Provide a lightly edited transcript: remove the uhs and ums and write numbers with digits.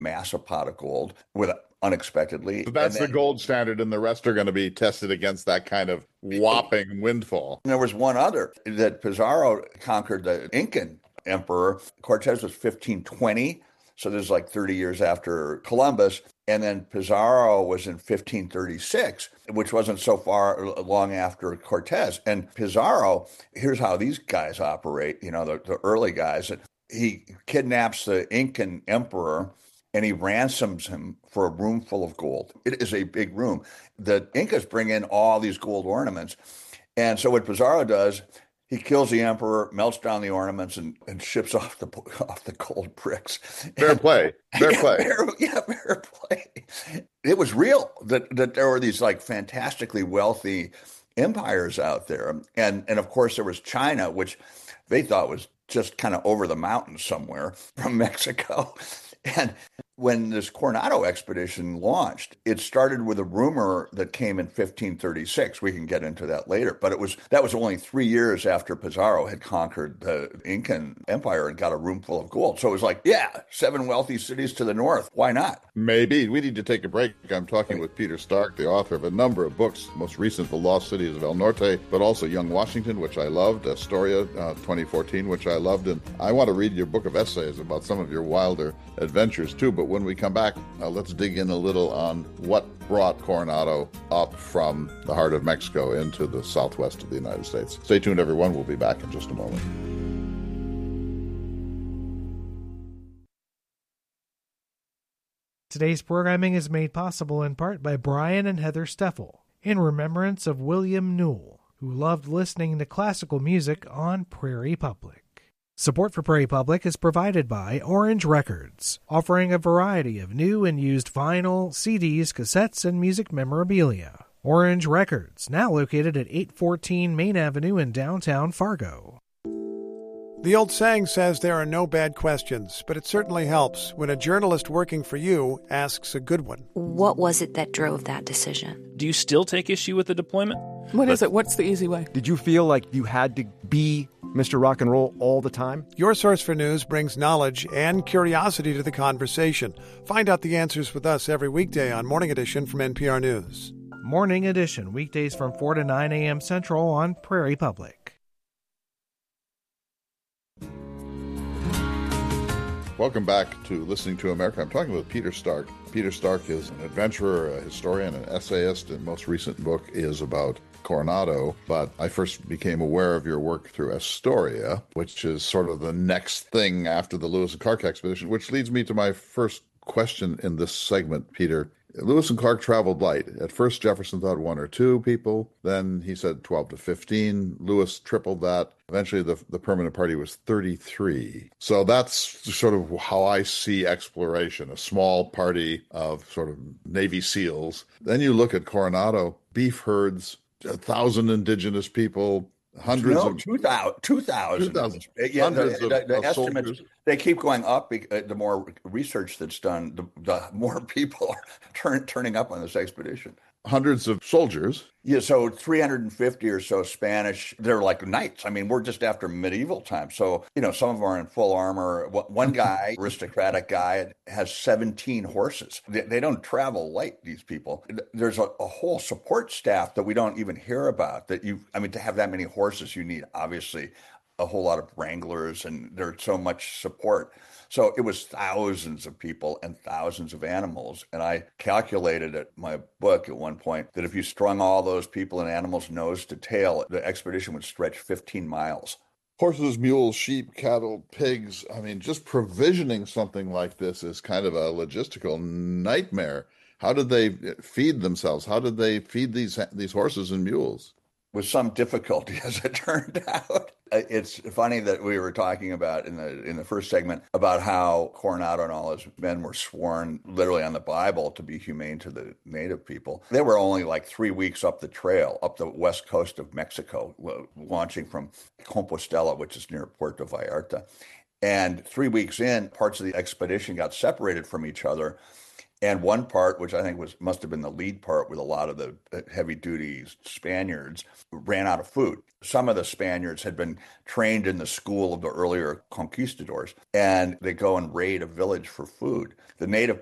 massive pot of gold with unexpectedly. So that's the gold standard, and the rest are going to be tested against that kind of whopping windfall. And there was one other that Pizarro conquered the Incan emperor. Cortez was 1520. So this is like 30 years after Columbus. And then Pizarro was in 1536, which wasn't so far long after Cortez. And Pizarro, here's how these guys operate, the early guys. He kidnaps the Incan emperor and he ransoms him for a room full of gold. It is a big room. The Incas bring in all these gold ornaments. And so what Pizarro does, he kills the emperor, melts down the ornaments, and ships off the gold bricks. Fair play. Fair play. Fair play. It was real that there were these like fantastically wealthy empires out there. And of course there was China, which they thought was just kind of over the mountains somewhere from Mexico. And when this Coronado expedition launched, it started with a rumor that came in 1536. We can get into that later, but that was only 3 years after Pizarro had conquered the Incan Empire and got a room full of gold. So it was like, 7 wealthy cities to the north. Why not? Maybe. We need to take a break. I'm talking with Peter Stark, the author of a number of books, most recent, The Lost Cities of El Norte, but also Young Washington, which I loved, Astoria, 2014, which I loved. And I want to read your book of essays about some of your wilder adventures too. But when we come back, let's dig in a little on what brought Coronado up from the heart of Mexico into the southwest of the United States. Stay tuned, everyone. We'll be back in just a moment. Today's programming is made possible in part by Brian and Heather Steffel, in remembrance of William Newell, who loved listening to classical music on Prairie Public. Support for Prairie Public is provided by Orange Records, offering a variety of new and used vinyl, CDs, cassettes, and music memorabilia. Orange Records, now located at 814 Main Avenue in downtown Fargo. The old saying says there are no bad questions, but it certainly helps when a journalist working for you asks a good one. What was it that drove that decision? Do you still take issue with the deployment? What is it? What's the easy way? Did you feel like you had to be Mr. Rock and Roll all the time? Your Source for News brings knowledge and curiosity to the conversation. Find out the answers with us every weekday on Morning Edition from NPR News. Morning Edition, weekdays from 4 to 9 a.m. Central on Prairie Public. Welcome back to Listening to America. I'm talking with Peter Stark. Peter Stark is an adventurer, a historian, an essayist, and most recent book is about Coronado. But I first became aware of your work through Astoria, which is sort of the next thing after the Lewis and Clark expedition, which leads me to my first question in this segment, Peter. Lewis and Clark traveled light. At first, Jefferson thought 1 or 2 people. Then he said 12 to 15. Lewis tripled that. Eventually, the permanent party was 33. So that's sort of how I see exploration, a small party of sort of Navy SEALs. Then you look at Coronado, beef herds, 1,000 indigenous people, hundreds of 2,000. 2,000. Yeah, Hundreds the of estimates, soldiers. they keep going up. The more research that's done, the more people are turning up on this expedition. Hundreds of soldiers. Yeah, so 350 or so Spanish. They're like knights. I mean, we're just after medieval times. So, some of them are in full armor. One guy, aristocratic guy, has 17 horses. They don't travel light, these people. There's a whole support staff that we don't even hear about. To have that many horses, you need, obviously, a whole lot of wranglers, and there's so much support. So it was thousands of people and thousands of animals. And I calculated at my book at one point that if you strung all those people and animals nose to tail, the expedition would stretch 15 miles. Horses, mules, sheep, cattle, pigs. I mean, just provisioning something like this is kind of a logistical nightmare. How did they feed themselves? How did they feed these horses and mules? With some difficulty, as it turned out. It's funny that we were talking about in the first segment about how Coronado and all his men were sworn literally on the Bible to be humane to the native people. They were only like 3 weeks up the trail, up the west coast of Mexico, launching from Compostela, which is near Puerto Vallarta. And 3 weeks in, parts of the expedition got separated from each other. And one part, which I think must have been the lead part with a lot of the heavy-duty Spaniards, ran out of food. Some of the Spaniards had been trained in the school of the earlier conquistadors, and they go and raid a village for food. The native